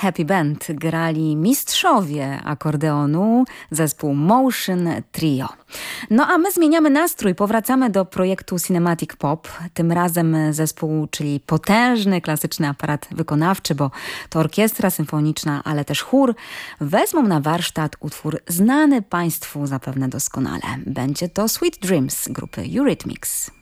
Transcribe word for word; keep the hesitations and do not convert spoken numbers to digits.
Happy Band grali mistrzowie akordeonu, zespół Motion Trio. No a my zmieniamy nastrój, powracamy do projektu Cinematic Pop. Tym razem zespół, czyli potężny, klasyczny aparat wykonawczy, bo to orkiestra symfoniczna, ale też chór, wezmą na warsztat utwór znany Państwu zapewne doskonale. Będzie to Sweet Dreams grupy Eurythmics.